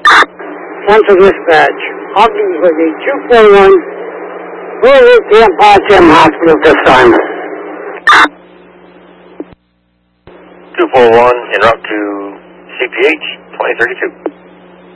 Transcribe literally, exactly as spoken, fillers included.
Central Dispatch. Hawkins with the two four one. We're at Camp Potsdam Hospital at this time. two four one, en route to C P H twenty thirty-two.